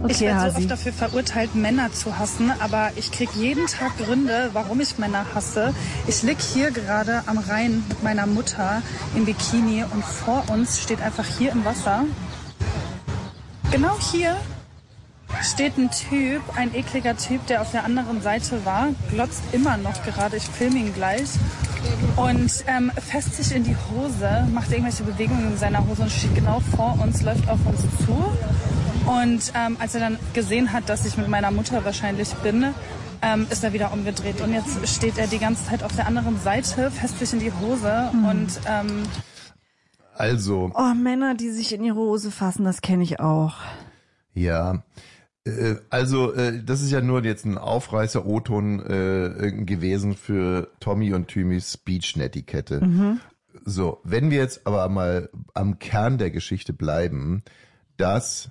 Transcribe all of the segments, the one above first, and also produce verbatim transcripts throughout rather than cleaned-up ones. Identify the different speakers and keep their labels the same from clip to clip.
Speaker 1: Okay,
Speaker 2: ich werde so
Speaker 1: Hasi.
Speaker 2: oft dafür verurteilt, Männer zu hassen, aber ich kriege jeden Tag Gründe, warum ich Männer hasse. Ich lieg hier gerade am Rhein mit meiner Mutter im Bikini und vor uns steht einfach hier im Wasser, genau hier, steht ein Typ, ein ekliger Typ, der auf der anderen Seite war, glotzt immer noch gerade, ich filme ihn gleich und ähm, fässt sich in die Hose, macht irgendwelche Bewegungen in seiner Hose und steht genau vor uns, läuft auf uns zu. Und ähm, als er dann gesehen hat, dass ich mit meiner Mutter wahrscheinlich bin, ähm, ist er wieder umgedreht. Und jetzt steht er die ganze Zeit auf der anderen Seite, fässt sich in die Hose mhm. und... Ähm,
Speaker 3: also...
Speaker 1: Oh, Männer, die sich in ihre Hose fassen, das kenne ich auch.
Speaker 3: Ja, äh, also äh, das ist ja nur jetzt ein Aufreißer-O-Ton äh, gewesen für Tommy und Thymis Beach-Netiquette. Mhm. So, wenn wir jetzt aber mal am Kern der Geschichte bleiben, dass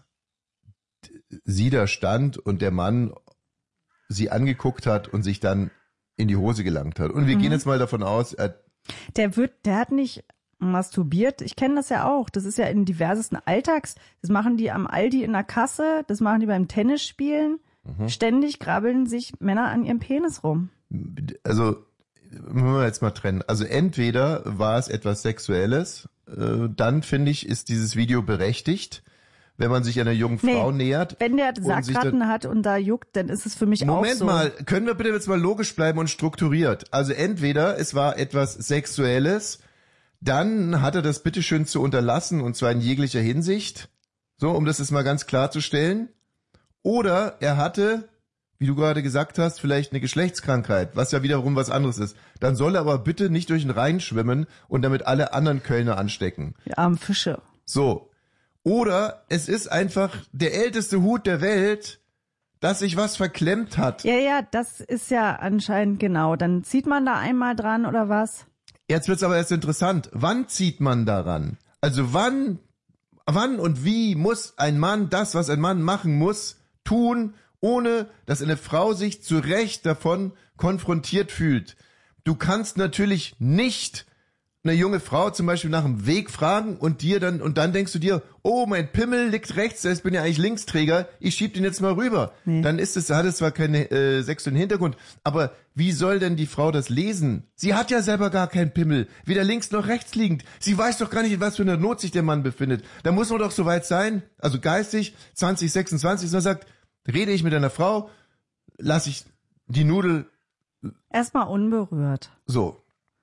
Speaker 3: sie da stand und der Mann sie angeguckt hat und sich dann in die Hose gelangt hat. Und wir mhm. gehen jetzt mal davon aus, er
Speaker 1: der wird, der hat nicht masturbiert. Ich kenne das ja auch. Das ist ja in diversesten Alltags. Das machen die am Aldi in der Kasse, das machen die beim Tennisspielen. Mhm. Ständig grabbeln sich Männer an ihrem Penis rum.
Speaker 3: Also, müssen wir jetzt mal trennen. Also entweder war es etwas Sexuelles, äh, dann finde ich, ist dieses Video berechtigt. Wenn man sich einer jungen Frau nee, nähert.
Speaker 1: Wenn der Sackratten hat und da juckt, dann ist es für mich
Speaker 3: Moment
Speaker 1: auch so.
Speaker 3: Moment mal, können wir bitte jetzt mal logisch bleiben und strukturiert. Also entweder es war etwas Sexuelles, dann hat er das bitteschön zu unterlassen und zwar in jeglicher Hinsicht. So, um das jetzt mal ganz klarzustellen. Oder er hatte, wie du gerade gesagt hast, vielleicht eine Geschlechtskrankheit, was ja wiederum was anderes ist. Dann soll er aber bitte nicht durch den Rhein schwimmen und damit alle anderen Kölner anstecken.
Speaker 1: Die armen Fische.
Speaker 3: So. Oder es ist einfach der älteste Hut der Welt, dass sich was verklemmt hat.
Speaker 1: Ja, ja, das ist ja anscheinend genau. Dann zieht man da einmal dran oder was?
Speaker 3: Jetzt wird's aber erst interessant. Wann zieht man daran? Also wann, wann und wie muss ein Mann das, was ein Mann machen muss, tun, ohne dass eine Frau sich zu Recht davon konfrontiert fühlt? Du kannst natürlich nicht eine junge Frau zum Beispiel nach dem Weg fragen und dir dann und dann denkst du dir, oh, mein Pimmel liegt rechts, ich bin ja eigentlich Linksträger, ich schieb den jetzt mal rüber. Nee. Dann ist es, hat es zwar keinen äh, sexuellen Hintergrund, aber wie soll denn die Frau das lesen? Sie hat ja selber gar keinen Pimmel, weder links noch rechts liegend. Sie weiß doch gar nicht, in was für einer Not sich der Mann befindet. Da muss man doch so weit sein, also geistig, zwanzig sechsundzwanzig, dass man sagt, rede ich mit einer Frau, lasse ich die Nudel
Speaker 1: erstmal unberührt.
Speaker 3: So.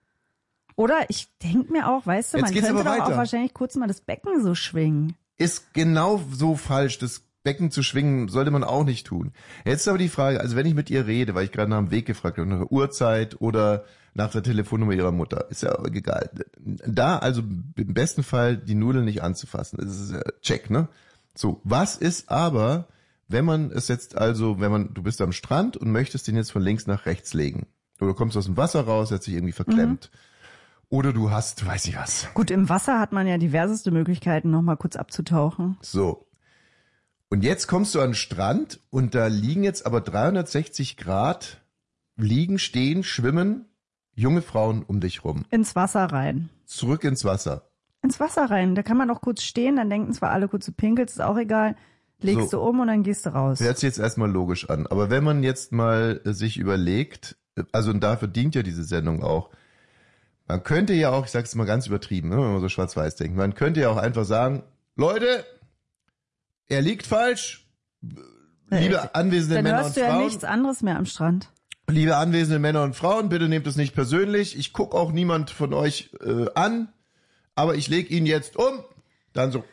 Speaker 1: Oder ich denke mir auch, weißt du,
Speaker 3: Jetzt
Speaker 1: man könnte doch auch wahrscheinlich kurz mal das Becken so schwingen.
Speaker 3: Ist genau so falsch. Das Becken zu schwingen sollte man auch nicht tun. Jetzt ist aber die Frage, also wenn ich mit ihr rede, weil ich gerade nach dem Weg gefragt habe, nach der Uhrzeit oder nach der Telefonnummer ihrer Mutter, ist ja egal. Da also im besten Fall die Nudeln nicht anzufassen. Das ist check, ne? So, was ist aber, wenn man es jetzt also, wenn man, du bist am Strand und möchtest den jetzt von links nach rechts legen. Oder du kommst aus dem Wasser raus, hat sich irgendwie verklemmt. Mhm. Oder du hast, weiß ich was.
Speaker 1: Gut, im Wasser hat man ja diverseste Möglichkeiten, nochmal kurz abzutauchen.
Speaker 3: So. Und jetzt kommst du an den Strand und da liegen jetzt aber dreihundertsechzig Grad, liegen, stehen, schwimmen, junge Frauen um dich rum.
Speaker 1: Ins Wasser rein.
Speaker 3: Zurück ins Wasser.
Speaker 1: Ins Wasser rein. Da kann man auch kurz stehen, dann denken zwar alle kurz, du pinkelst, ist auch egal. Legst so. Du um und dann gehst du raus.
Speaker 3: Hört sich jetzt erstmal logisch an. Aber wenn man jetzt mal sich überlegt, also und dafür dient ja diese Sendung auch, man könnte ja auch, ich sag's mal ganz übertrieben, ne, wenn man so schwarz-weiß denkt, man könnte ja auch einfach sagen, Leute, er liegt falsch, liebe
Speaker 1: ja,
Speaker 3: anwesende
Speaker 1: dann
Speaker 3: Männer und
Speaker 1: Frauen. Dann hörst du ja nichts anderes mehr am Strand.
Speaker 3: Liebe anwesende Männer und Frauen, bitte nehmt es nicht persönlich, ich guck auch niemand von euch äh, an, aber ich leg ihn jetzt um, dann so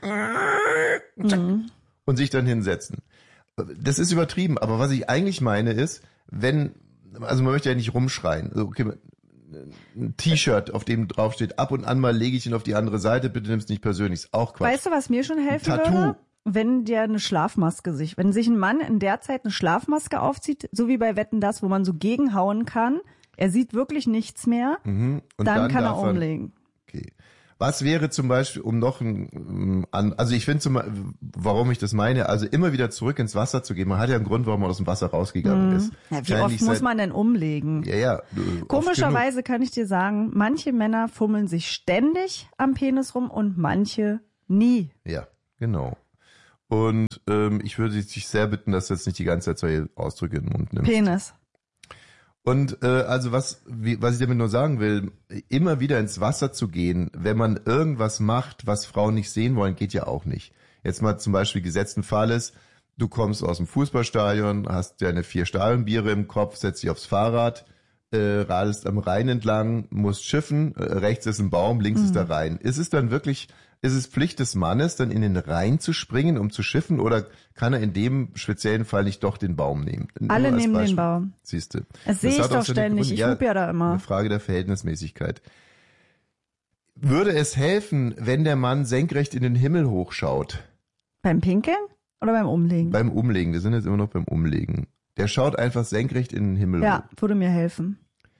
Speaker 3: mhm. und sich dann hinsetzen. Das ist übertrieben, aber was ich eigentlich meine ist, wenn, also man möchte ja nicht rumschreien, okay, ein T-Shirt, auf dem drauf steht, ab und an mal lege ich ihn auf die andere Seite, bitte nimm's nicht persönlich, ist auch Quatsch.
Speaker 1: Weißt du, was mir schon helfen
Speaker 3: Tattoo.
Speaker 1: würde? Wenn der eine Schlafmaske sich, wenn sich ein Mann in der Zeit eine Schlafmaske aufzieht, so wie bei Wetten, das, wo man so gegenhauen kann, er sieht wirklich nichts mehr,
Speaker 3: mhm. und
Speaker 1: dann,
Speaker 3: dann
Speaker 1: kann er
Speaker 3: darf
Speaker 1: umlegen.
Speaker 3: Okay. Was wäre zum Beispiel, um noch ein, also ich finde zum Beispiel, warum ich das meine, also immer wieder zurück ins Wasser zu gehen. Man hat ja einen Grund, warum man aus dem Wasser rausgegangen
Speaker 1: mhm.
Speaker 3: ist.
Speaker 1: Ja, wie oft muss man denn umlegen?
Speaker 3: Ja, ja.
Speaker 1: Komischerweise kann ich dir sagen, manche Männer fummeln sich ständig am Penis rum und manche nie.
Speaker 3: Ja, genau. Und ähm, ich würde dich sehr bitten, dass du jetzt nicht die ganze Zeit solche Ausdrücke in den Mund nimmst.
Speaker 1: Penis.
Speaker 3: Und äh, also was, wie, was ich damit nur sagen will, immer wieder ins Wasser zu gehen, wenn man irgendwas macht, was Frauen nicht sehen wollen, geht ja auch nicht. Jetzt mal zum Beispiel gesetzten Fall ist, du kommst aus dem Fußballstadion, hast deine vier Stadionbiere im Kopf, setzt dich aufs Fahrrad, äh, radelst am Rhein entlang, musst schiffen, äh, rechts ist ein Baum, links mhm. ist der Rhein. Ist es dann wirklich, ist es Pflicht des Mannes, dann in den Rhein zu springen, um zu schiffen, oder kann er in dem speziellen Fall nicht doch den Baum nehmen?
Speaker 1: Alle nehmen Beispiel. Den Baum.
Speaker 3: Siehst du.
Speaker 1: Das sehe ich doch ständig, ich hupe ja da immer.
Speaker 3: Eine Frage der Verhältnismäßigkeit. Würde es helfen, wenn der Mann senkrecht in den Himmel hochschaut?
Speaker 1: Beim Pinkeln oder beim Umlegen?
Speaker 3: Beim Umlegen, wir sind jetzt immer noch beim Umlegen. Der schaut einfach senkrecht in den Himmel
Speaker 1: ja,
Speaker 3: hoch.
Speaker 1: Ja, würde mir helfen.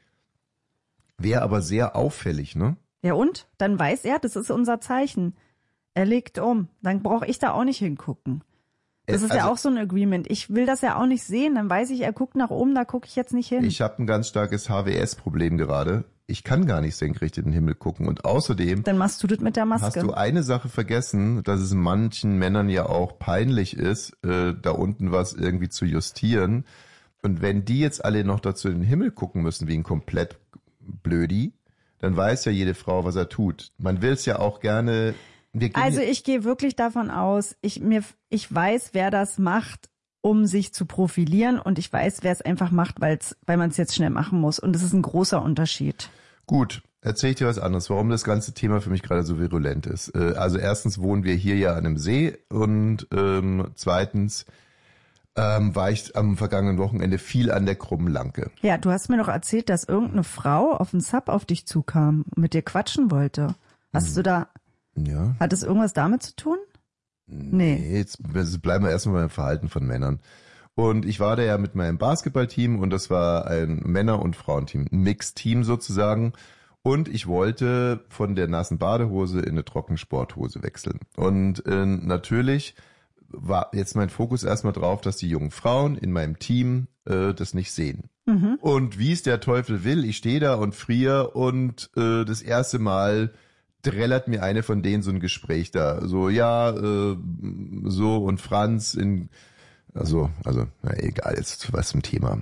Speaker 3: Wäre aber sehr auffällig, ne?
Speaker 1: Ja und? Dann weiß er, das ist unser Zeichen. Er legt um. Dann brauche ich da auch nicht hingucken. Das ist also, ja auch so ein Agreement. Ich will das ja auch nicht sehen. Dann weiß ich, er guckt nach oben, da gucke ich jetzt nicht hin.
Speaker 3: Ich habe ein ganz starkes H W S-Problem gerade. Ich kann gar nicht senkrecht in den Himmel gucken. Und außerdem...
Speaker 1: Dann machst du das mit der Maske.
Speaker 3: Hast du eine Sache vergessen, dass es manchen Männern ja auch peinlich ist, äh, da unten was irgendwie zu justieren. Und wenn die jetzt alle noch dazu in den Himmel gucken müssen, wie ein komplett Blödi, dann weiß ja jede Frau, was er tut. Man will es ja auch gerne...
Speaker 1: Also ich gehe wirklich davon aus, ich mir ich weiß, wer das macht, um sich zu profilieren, und ich weiß, wer es einfach macht, weil's, weil man es jetzt schnell machen muss, und das ist ein großer Unterschied.
Speaker 3: Gut, erzähle ich dir was anderes, warum das ganze Thema für mich gerade so virulent ist. Also erstens wohnen wir hier ja an einem See, und ähm, zweitens ähm, war ich am vergangenen Wochenende viel an der Krummen Lanke.
Speaker 1: Ja, du hast mir doch erzählt, dass irgendeine Frau auf den Sub auf dich zukam und mit dir quatschen wollte. Hast hm. du da...
Speaker 3: Ja.
Speaker 1: Hat es irgendwas damit zu tun?
Speaker 3: Nee. nee, jetzt bleiben wir erstmal beim Verhalten von Männern. Und ich war da ja mit meinem Basketballteam, und das war ein Männer- und Frauenteam, ein Mixteam sozusagen. Und ich wollte von der nassen Badehose in eine Trockensporthose wechseln. Und äh, natürlich war jetzt mein Fokus erstmal drauf, dass die jungen Frauen in meinem Team äh, das nicht sehen. Mhm. Und wie es der Teufel will, ich stehe da und friere, und äh, das erste Mal trällert mir eine von denen so ein Gespräch da. So, ja, äh, so, und Franz in, also, also, na egal, jetzt was zum Thema.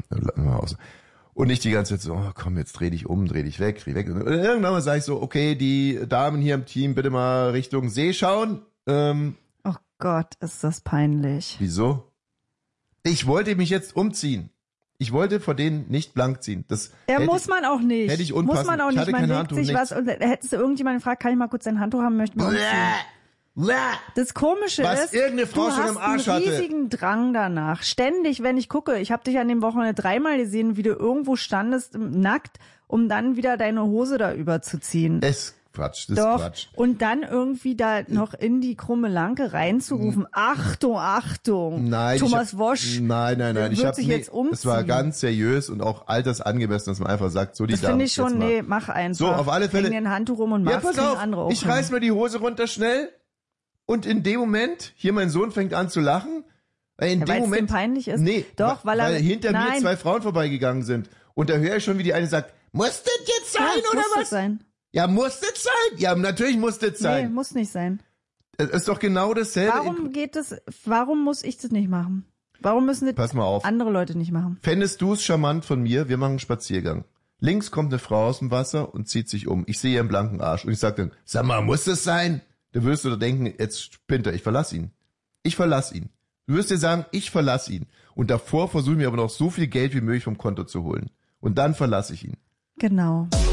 Speaker 3: Und nicht die ganze Zeit so, oh, komm, jetzt dreh dich um, dreh dich weg, dreh weg. Und irgendwann mal sage ich so, okay, die Damen hier im Team, bitte mal Richtung See schauen. Ähm,
Speaker 1: oh Gott, ist das peinlich.
Speaker 3: Wieso? Ich wollte mich jetzt umziehen. Ich wollte vor denen nicht blank ziehen. Das
Speaker 1: ja, muss man auch nicht.
Speaker 3: Hätte ich unpassend.
Speaker 1: Muss man auch
Speaker 3: ich
Speaker 1: nicht.
Speaker 3: hatte
Speaker 1: Man
Speaker 3: kein
Speaker 1: legt
Speaker 3: Handtuch,
Speaker 1: sich
Speaker 3: nichts.
Speaker 1: was, und hättest du irgendjemanden gefragt, kann ich mal kurz dein Handtuch haben, möchte mal umziehen. Das Komische
Speaker 3: was
Speaker 1: ist,
Speaker 3: irgendeine Frau
Speaker 1: du
Speaker 3: schon
Speaker 1: hast
Speaker 3: im Arsch
Speaker 1: einen
Speaker 3: hatte.
Speaker 1: riesigen Drang danach. Ständig, wenn ich gucke, ich habe dich an dem Wochenende dreimal gesehen, wie du irgendwo standest, nackt, um dann wieder deine Hose da überzuziehen.
Speaker 3: Es Quatsch, das
Speaker 1: Doch,
Speaker 3: ist Quatsch.
Speaker 1: Und dann irgendwie da noch in die krumme Lanke reinzurufen, Achtung, Achtung,
Speaker 3: nein,
Speaker 1: Thomas
Speaker 3: hab,
Speaker 1: Wosch
Speaker 3: nein, nein, nein,
Speaker 1: wird
Speaker 3: ich hab,
Speaker 1: sich
Speaker 3: nee,
Speaker 1: jetzt umziehen.
Speaker 3: Es war ganz seriös und auch altersangemessen, dass man einfach sagt, so die
Speaker 1: Das
Speaker 3: Damen.
Speaker 1: finde ich schon, nee, mach einfach.
Speaker 3: So, auf alle Fälle.
Speaker 1: Häng dir ein Handtuch rum und
Speaker 3: ja,
Speaker 1: mach's,
Speaker 3: pass auf,
Speaker 1: andere auch
Speaker 3: ich reiß mir die Hose runter schnell, und in dem Moment, hier mein Sohn fängt an zu lachen, weil in
Speaker 1: ja,
Speaker 3: dem Moment,
Speaker 1: es ihm peinlich ist.
Speaker 3: nee,
Speaker 1: doch, weil,
Speaker 3: weil
Speaker 1: er,
Speaker 3: hinter
Speaker 1: nein.
Speaker 3: mir zwei Frauen vorbeigegangen sind, und da höre ich schon, wie die eine sagt, muss das jetzt sein,
Speaker 1: ja,
Speaker 3: oder
Speaker 1: muss
Speaker 3: was?
Speaker 1: Das sein.
Speaker 3: Ja, muss das sein? Ja, natürlich muss das sein.
Speaker 1: Nee, muss nicht sein.
Speaker 3: Es ist doch genau dasselbe.
Speaker 1: Warum geht das, warum muss ich das nicht machen? Warum müssen das
Speaker 3: Pass mal auf.
Speaker 1: andere Leute nicht machen?
Speaker 3: Fändest du es charmant von mir, wir machen einen Spaziergang. Links kommt eine Frau aus dem Wasser und zieht sich um. Ich sehe ihren blanken Arsch, und ich sage dann, sag mal, muss das sein? Da würdest du da denken, jetzt spinnt er, ich verlass ihn. Ich verlass ihn. Du wirst dir sagen, ich verlass ihn. Und davor versuche ich mir aber noch so viel Geld wie möglich vom Konto zu holen. Und dann verlasse ich ihn.
Speaker 1: Genau.